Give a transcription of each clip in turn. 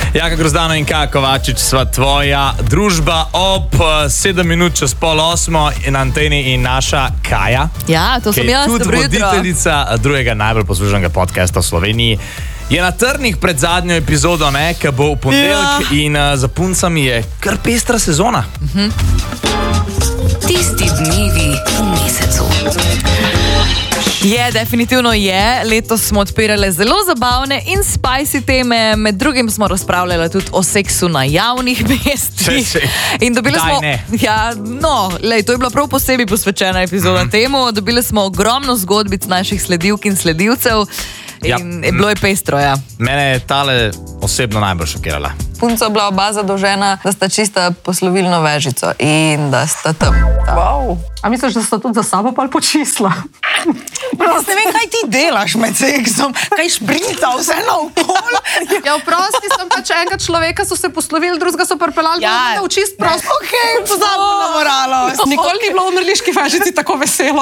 Jaka Grozdano in Kaja Kovačič sva tvoja družba ob 7 minut čez 7:30 na anteni in naša Kaja. Ja, to sem jaz, dobro jutro. Voditeljica drugega najbolj poslušanega podcasta v Sloveniji. Je na trnih pred zadnjo epizodo, ki bo v ponedeljek in za puncami je kar pestra sezona. Tisti dnevi v mesecu. Je, definitivno je. Letos smo odpirali zelo zabavne in spicy teme. Med drugim smo razpravljali tudi o seksu na javnih mestih. In dobili smo... Ja, to je bila prav posebej posvečena epizoda temu. Dobili smo ogromno zgodbic naših sledilk in sledilcev. In bilo je pestro, ja. Mene je tale osebno najbolj šokirala. Punca bila oba zadolžena, da sta čista poslovilno vežico in da sta tam. Wow. A misliš, da sta tudi za sabo pa počisla? Jaz ne vem, kaj ti delaš med seksom, kaj šprinta vse naokol. Ja, vprosti sem pač enega človeka, so se poslovili, drugega so pripeljali, da v čist prost. Okej, pozabno na moralo. Nikoli ni bilo v mrliški vežici tako veselo.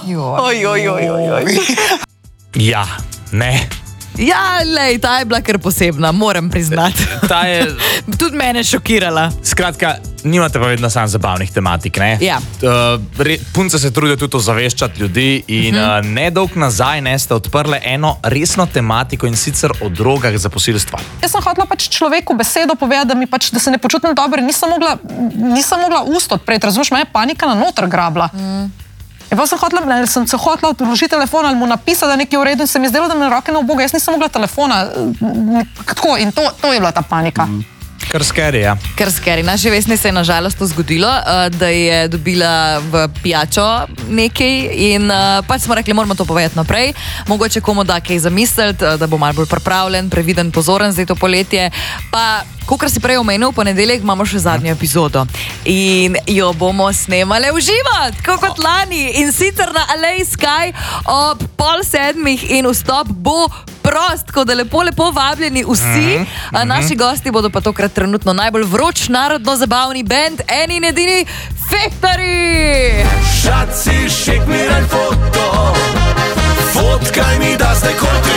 Ja, ne. Ja, lej, ta je bila kar posebna, moram priznati. Ta je... Tudi mene šokirala. Skratka, nimate pa vedno samo zabavnih tematik, ne? Ja. Punce se trudijo tudi ozaveščati ljudi in nedolgo nazaj ste odprle eno resno tematiko in sicer o drogah za posilstva. Jaz sem hotela pač človeku besedo povedati, da se ne počutim dobro, nisem mogla ust odpreti, razumeš, me je panika na noter grabla. Pa sem se hotela odložiti telefon ali mu napisati, da nekaj v redu in se mi zdelo, da me roke na oboga. Jaz nisem mogla telefona. Tako, in to je bila ta panika. Kar scary, ja. Kar scary. Naši Vesni se je nažalost to zgodilo, da je dobila v pijačo nekaj in pač smo rekli, moramo to povedati naprej. Mogoče komu da kaj zamisliti, da bo malo bolj pripravljen, previden, pozoren zdaj to poletje. Pa, kakor si prej omenil, v ponedeljek imamo še zadnjo epizodo. In jo bomo snemali v živo, tako kot lani. In sicer na Aleji Sky ob 6:30 in vstop bo prost, tako da lepo vabljeni vsi. Naši gosti bodo pa tokrat trenutno najbolj vroč narodno-zabavni band, eni in edini Fehtarji! Šaci, šik mi raj foto, fotkaj mi da ste koti.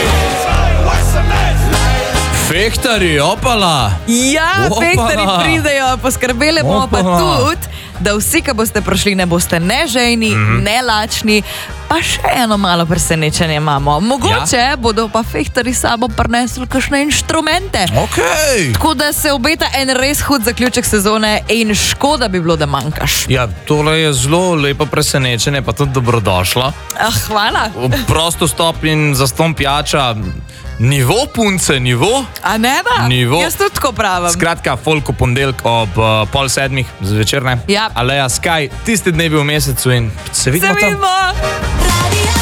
Fehtarji, opala! Ja, Fehtarji pridejo, poskrbeli bomo pa tudi, da vsi, ki boste prišli, ne boste ne žejni, ne lačni, pa še eno malo presenečenje imamo. Mogoče bodo pa Fehtarji sabo prinesli kakšne inštrumente. Tako da se obeta en res hud zaključek sezone in škoda bi bilo, da manjkaš. Ja, tole je zelo lepo presenečenje, pa tudi dobrodošlo. Hvala. Prosto stop in zaston pijača. Nivo, punce, nivo. A ne da? Nivo. Jaz tudi tako pravim. Skratka, folk v ponedeljek ob 6:30 zvečer, ne? Ja. Aleja Sky, tisti dnevi v mesecu in se vidimo tam. Radio